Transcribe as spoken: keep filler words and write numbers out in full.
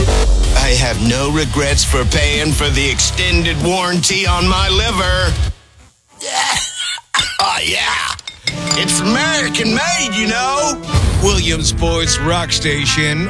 I have no regrets for paying for the extended warranty on my liver. Oh, yeah. It's American made, you know. Williamsport's Rock Station